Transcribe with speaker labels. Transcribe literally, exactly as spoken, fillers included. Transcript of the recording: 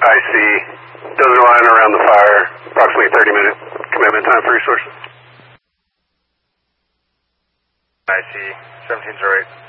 Speaker 1: I see. Dozer line around the fire, approximately thirty minute commitment time for resources.
Speaker 2: I see, seventeen zero eight.